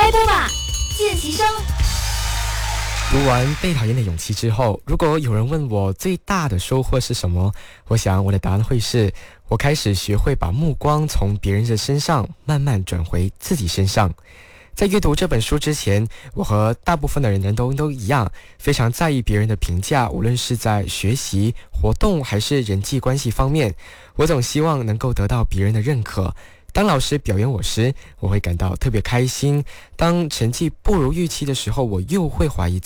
开播吧，见习生。 读完《被讨厌的勇气》之后，如果有人问我最大的收获是什么，我想我的答案会是，我开始学会把目光从别人的身上慢慢转回自己身上。在阅读这本书之前，我和大部分的人都一样，非常在意别人的评价，无论是在学习、活动还是人际关系方面，我总希望能够得到别人的认可。当老师表扬我时，我会感到特别开心；当成绩不如预期的时候，我又会怀疑